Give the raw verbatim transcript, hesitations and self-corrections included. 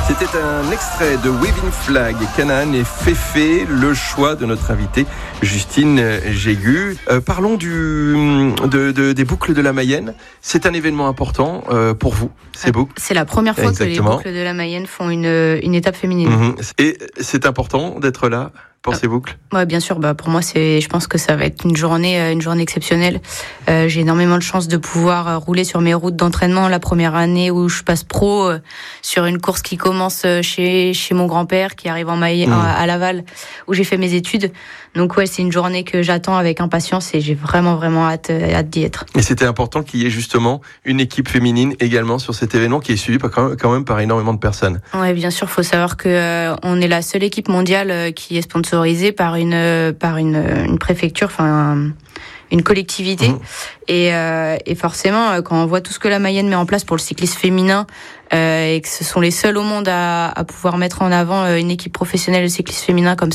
C'était un extrait de Waving Flag et Canaan et Féfé, le choix de notre invitée Justine Jégu. Euh, parlons du, de, de, des boucles de la Mayenne. C'est un événement important euh, pour vous, ces boucles. C'est la première fois Exactement. que les boucles de la Mayenne font une, une étape féminine. Mmh. Et c'est important d'être là pour ces boucles. Ouais, bien sûr. Bah pour moi, c'est. Je pense que ça va être une journée, une journée exceptionnelle. Euh, j'ai énormément de chance de pouvoir rouler sur mes routes d'entraînement la première année où je passe pro euh, sur une course qui commence chez chez mon grand-père, qui arrive en Mayenne, mmh. à Laval, où j'ai fait mes études. Donc ouais, c'est une journée que j'attends avec impatience et j'ai vraiment vraiment hâte, hâte d'y être. Et c'était important qu'il y ait justement une équipe féminine également sur cet événement qui est suivi par, quand même par énormément de personnes. Ouais, bien sûr. Faut savoir que euh, on est la seule équipe mondiale euh, qui est sponsorisée par une euh, par une, une préfecture, enfin une collectivité. Mmh. Et, euh, et forcément, quand on voit tout ce que la Mayenne met en place pour le cyclisme féminin euh, et que ce sont les seuls au monde à, à pouvoir mettre en avant une équipe professionnelle de cyclisme féminin comme ça.